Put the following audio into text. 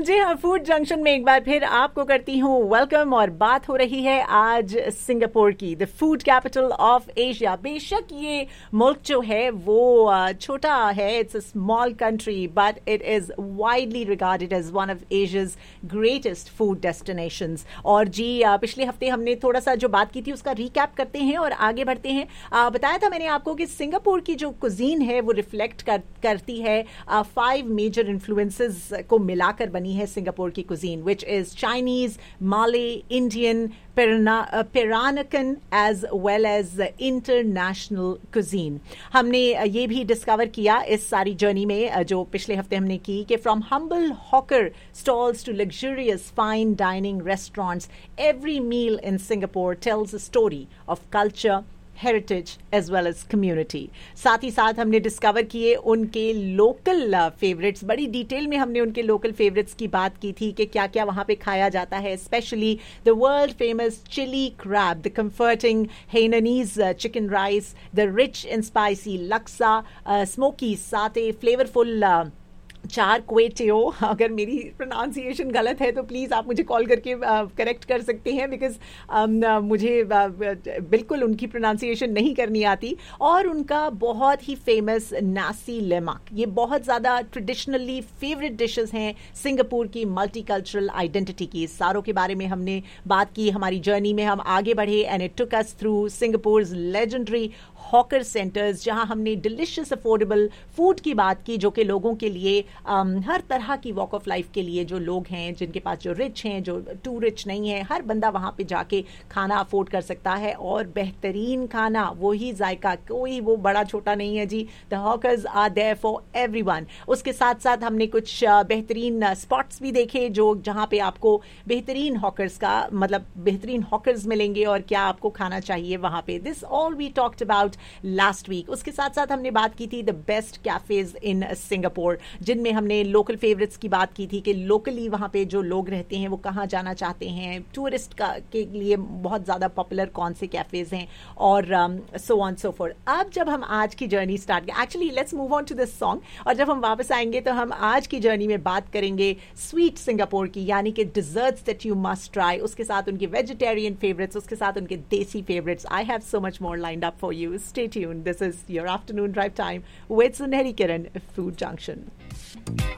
जी हाँ, food junction में एक बार फिर आपको करती हूँ वेलकम। और बात हो रही है आज सिंगापुर की, the food capital of Asia. बेशक ये मुल्क जो है वो छोटा है, it's a small country, but it is widely regarded as one of Asia's greatest food destinations. और जी पिछले हफ्ते हमने थोड़ा सा जो बात की थी उसका रिकैप करते हैं और आगे बढ़ते हैं। बताया था मैंने आपको कि सिंगापुर की जो कुजीन है वो रिफ्लेक्ट करती है 5 मेजर इन्फ्लुएंसेस को मिलाकर बनी है सिंगापुर की cuisine, which is Chinese, Male, Indian, पेरानकन as well as international cuisine. हमने ये भी डिस्कवर किया इस सारी जर्नी में जो पिछले हफ्ते हमने की कि from humble hawker stalls to luxurious fine dining restaurants, every meal in Singapore tales a story of culture, heritage as well as community. साथ ही साथ हमने डिस्कवर किए उनके लोकल फेवरेट्स, बड़ी डिटेल में हमने उनके लोकल फेवरेट्स की बात की थी कि क्या क्या वहाँ पे खाया जाता है, specially the world famous chilli crab, the comforting हेननीज chicken rice, the rich and spicy लक्सा, smoky साते, फ्लेवरफुल चार क्वेटियो। अगर मेरी प्रोनाउंसिएशन गलत है तो प्लीज़ आप मुझे कॉल करके करेक्ट कर सकते हैं, बिकॉज मुझे बिल्कुल उनकी प्रोनाउंसिएशन नहीं करनी आती। और उनका बहुत ही फेमस नासी लेमक, ये बहुत ज़्यादा ट्रेडिशनली फेवरेट डिशेस हैं सिंगापुर की मल्टीकल्चरल आइडेंटिटी की। सारों के बारे में हमने बात की, हमारी जर्नी में हम आगे बढ़े and it took us through सिंगापुर्स legendary hawker centres, जहां हमने डिलिशियस अफोर्डेबल फूड की बात की जो कि लोगों के लिए हर तरह की वॉक ऑफ लाइफ के लिए, जो लोग हैं जिनके पास जो रिच हैं, जो टू रिच नहीं है, हर बंदा वहां पे जाके खाना अफोर्ड कर सकता है। और बेहतरीन खाना, वही जायका, कोई वो बड़ा छोटा नहीं है जी। The hawkers are there for everyone. उसके साथ साथ हमने कुछ बेहतरीन स्पॉट्स भी देखे जो जहां पे आपको बेहतरीन हॉकर्स का मतलब बेहतरीन हॉकर्स मिलेंगे और क्या आपको खाना चाहिए वहां पे। This all we talked about last week. उसके साथ साथ हमने बात की थी the best cafes in Singapore, जिनमें हमने लोकल फेवरेट्स की बात की थी कि लोकली वहाँ पे जो लोग रहते हैं वो कहाँ जाना चाहते हैं, टूरिस्ट के लिए बहुत ज़्यादा पॉपुलर कौन से कैफेज हैं, और सो ऑन सो फोर्थ। अब जब हम आज की journey start, actually let's move on to this song, और जब हम वापस आएंगे तो हम आज की जर्नी में बात करेंगे स्वीट सिंगापुर की, यानी कि desserts that you must try, उसके साथ उनके वेजिटेरियन फेवरेट्स, उसके साथ उनके देसी favourites. I have so much more lined up for you. Stay tuned. This is your afternoon drive time with Sunehri Kiran, Food Junction.